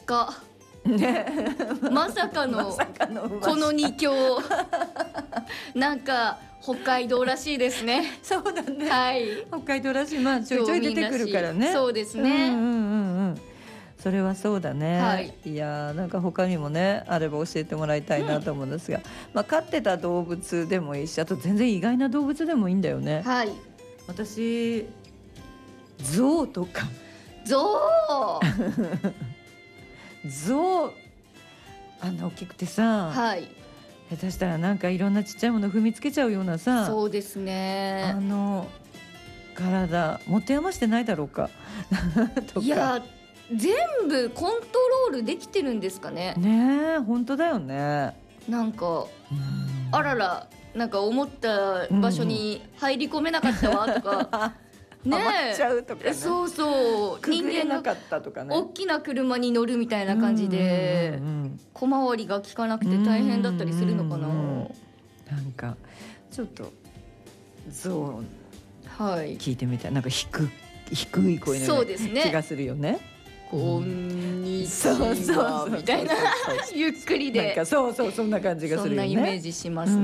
鹿ね、 まさかのまさかの馬鹿この2強なんか北海道らしいですね。 そうだね、 はい、 北海道らしい、まあちょいちょい出てくるからね。 そうですね、 それはそうだね、 はい、 いやなんか他にもねあれば教えてもらいたいなと思うんですが、まあ、飼ってた動物でもいいし、あと全然意外な動物でもいいんだよね。 はい、 私象とか象象大きくてさ、 はい、 下手したらなんかいろんなちっちゃいもの踏みつけちゃうようなさ、 そうですね、 体持て余してないだろうかとか。 いや全部コントロールできてるんですかね。 ねえ本当だよね。 なんかあらら、なんか思った場所に入り込めなかったわとか、ねハマっちゃうとかね。 そうそう、 くぐれ人間がなかったとかね。 大きな車に乗るみたいな感じで小回りが利かなくて大変だったりするのかな。 なんかちょっと象はい聞いてみたい。なんか低い声のような気がするよね。 こんにちはみたいなゆっくりで、 なんかそうそんな感じがするよね。 そんなイメージしますね。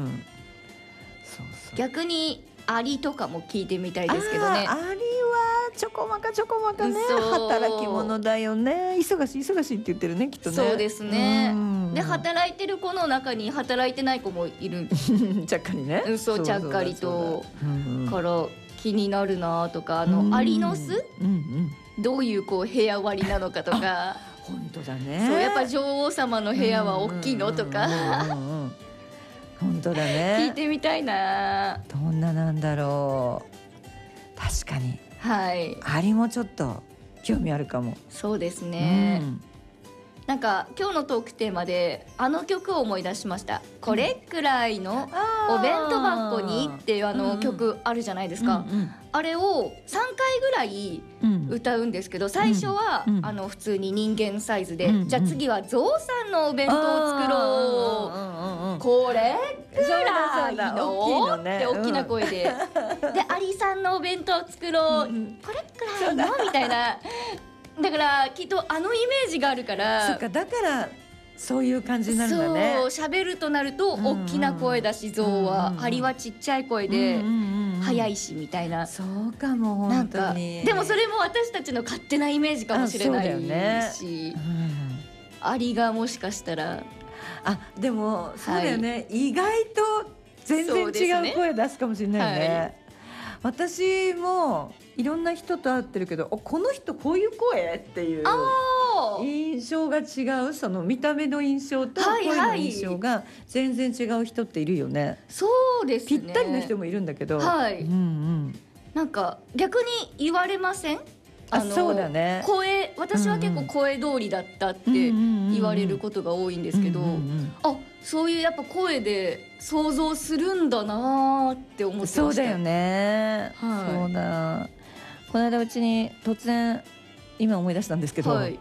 そう逆にアリとかも聞いてみたいですけどね。 アリはちょこまかね、働き者だよね。忙しいって言ってるね、きっとね。 そうですね。で働いてる子の中に働いてない子もいるちゃっかりね。 そうちゃっかりとから気になるなとか、アリの巣、どういうこう部屋割りなのかとか。 本当だね。 そうやっぱ女王様の部屋は大きいのとか本当だね。 聞いてみたいな。 どんななんだろう。確かに。 はい。 アリもちょっと興味あるかも。 そうですね。なんか今日のトークテーマで曲を思い出しました。これくらいのお弁当箱にっていう曲あるじゃないですか。あれを3回ぐらい歌うんですけど、最初は普通に人間サイズで、じゃあ次はゾウさんのお弁当を作ろう、これくらいのって大きな声で、でアリさんのお弁当を作ろう、これくらいのみたいな。だからきっとイメージがあるから、 そっか、だからそういう感じになるんだね。 そう喋るとなると大きな声だし、象はアリはちっちゃい声で早いしみたいな。 そうかも本当に。 でもそれも私たちの勝手なイメージかもしれないし、アリがもしかしたらでもそうだよね、意外と全然違う声出すかもしれないよね。私もいろんな人と会ってるけど、この人こういう声っていう印象が違う、その見た目の印象と声の印象が全然違う人っているよね。 そうですね。 ぴったりの人もいるんだけど、 なんか逆に言われません？ そうだね。 私は結構声通りだったって言われることが多いんですけど、そういうやっぱ声で想像するんだなって思ってました。 そうだよね。そうだ。この間うちに突然今思い出したんですけど、新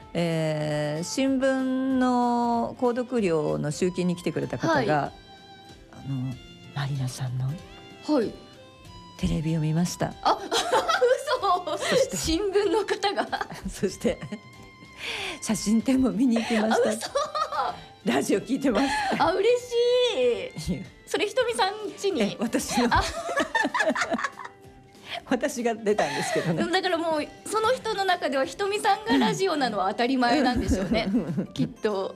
聞の購読料の集金に来てくれた方が、マリナさんのテレビを見ました。 嘘。新聞の方がそして写真展も見に行きました。ラジオ聞いてます。 嬉しい。それひとみさん家に私が出たんですけどね。 だからもうその人の中ではひとみさんがラジオなのは当たり前なんでしょうねきっと。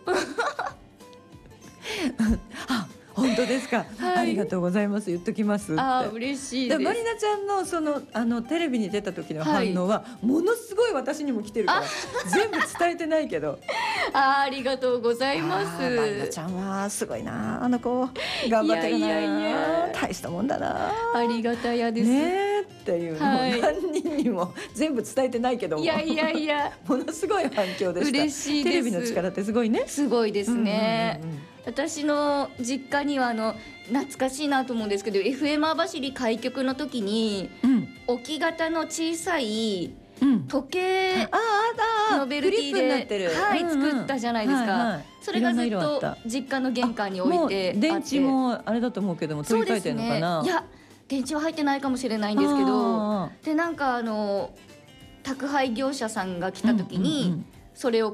本当ですか、ありがとうございます、言っときますって。 嬉しいです。 マリナちゃんのそのテレビに出た時の反応はものすごい私にも来てるから、全部伝えてないけどありがとうございます。 マリナちゃんはすごいな、あの子頑張ってるな、大したもんだな、 ありがたやですねっていうのを何人にも全部伝えてないけども、ものすごい反響でした。 嬉しいです。 テレビの力ってすごいね。 すごいですね。私の実家には懐かしいなと思うんですけど、 FM 網走開局の時に、置き型の小さい時計ノベルティで作ったじゃないですか。それがずっと実家の玄関に置いてあって、 電池もあれだと思うけども取り替えてるのかな。 いや電池は入ってないかもしれないんですけど、でなんか宅配業者さんが来た時にそれを